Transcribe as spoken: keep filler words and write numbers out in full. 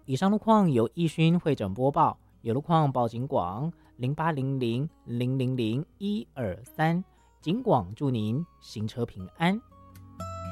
以上路况由易勋会诊播报，有路况报警广零八零零零零零一二三，警广祝您行车平安。